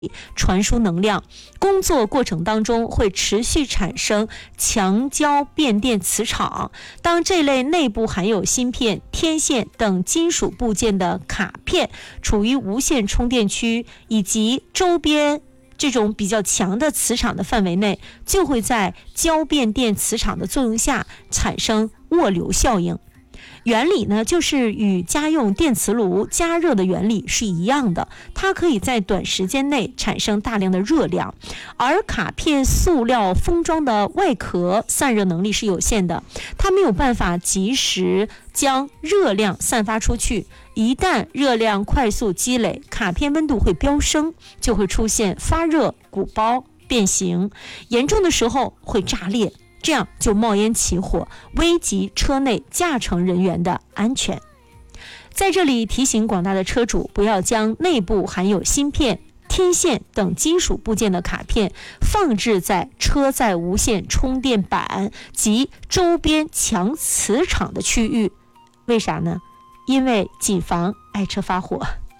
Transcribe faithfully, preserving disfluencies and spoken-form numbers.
传输能量，工作过程当中会持续产生强胶变电磁场。当这类内部含有芯片、天线等金属部件的卡片处于无线充电区以及周边这种比较强的磁场的范围内，就会在胶变电磁场的作用下产生涡流效应。原理呢，就是与家用电磁炉加热的原理是一样的，它可以在短时间内产生大量的热量，而卡片塑料封装的外壳散热能力是有限的，它没有办法及时将热量散发出去，一旦热量快速积累，卡片温度会飙升，就会出现发热、鼓包、变形，严重的时候会炸裂，这样就冒烟起火，危及车内驾乘人员的安全。在这里提醒广大的车主，不要将内部含有芯片、天线等金属部件的卡片放置在车载无线充电板及周边强磁场的区域。为啥呢？因为谨防爱车发火。